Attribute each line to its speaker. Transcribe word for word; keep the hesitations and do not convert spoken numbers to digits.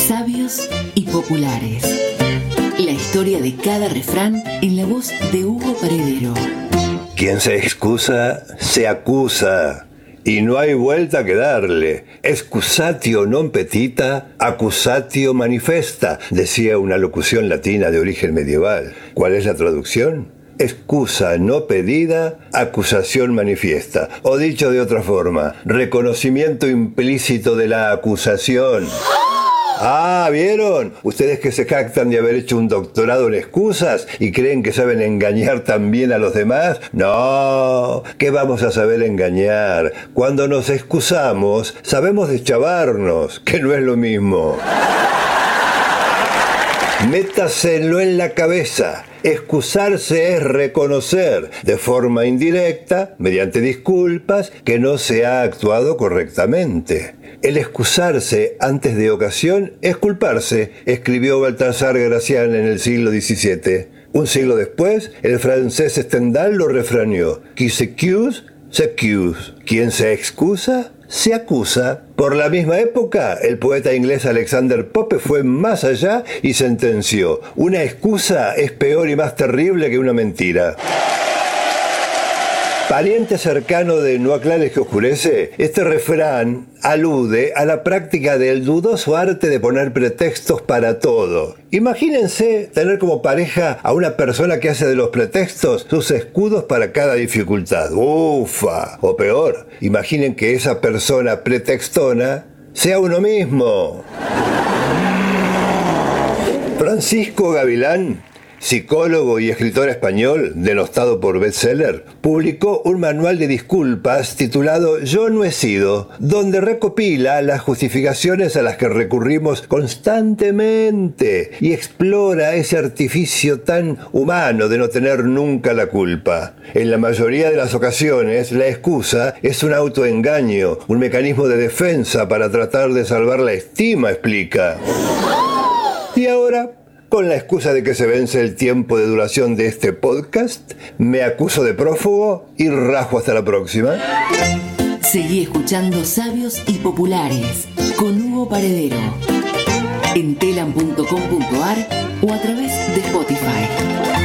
Speaker 1: Sabios y populares. La historia de cada refrán en la voz de Hugo Paredero.
Speaker 2: Quien se excusa, se acusa, y no hay vuelta que darle. Excusatio non petita, accusatio manifesta, decía una locución latina de origen medieval. ¿Cuál es la traducción? Excusa no pedida, acusación manifiesta. O dicho de otra forma, reconocimiento implícito de la acusación. Ah, ¿vieron? Ustedes que se jactan de haber hecho un doctorado en excusas y creen que saben engañar también a los demás. No, ¿qué vamos a saber engañar? Cuando nos excusamos, sabemos deschavarnos, que no es lo mismo. Métaselo en la cabeza. Excusarse es reconocer de forma indirecta, mediante disculpas, que no se ha actuado correctamente. El excusarse antes de ocasión es culparse, escribió Baltasar Gracián en el siglo diecisiete. Un siglo después, el francés Stendhal lo refraneó: Qui s'excuse, s'accuse. Quien se excusa, se acusa. Por la misma época, el poeta inglés Alexander Pope fue más allá y sentenció: una excusa es peor y más terrible que una mentira. Pariente cercano de No aclares que oscurece, este refrán alude a la práctica del dudoso arte de poner pretextos para todo. Imagínense tener como pareja a una persona que hace de los pretextos sus escudos para cada dificultad. ¡Ufa! O peor, imaginen que esa persona pretextona sea uno mismo. Francisco Gavilán, psicólogo y escritor español, denostado por bestseller, publicó un manual de disculpas titulado Yo no he sido, donde recopila las justificaciones a las que recurrimos constantemente y explora ese artificio tan humano de no tener nunca la culpa. En la mayoría de las ocasiones, la excusa es un autoengaño, un mecanismo de defensa para tratar de salvar la estima, explica. Y ahora, con la excusa de que se vence el tiempo de duración de este podcast, me acuso de prófugo y rajo hasta la próxima.
Speaker 1: Seguí escuchando Sabios y Populares con Hugo Paredero en telam punto com punto ar o a través de Spotify.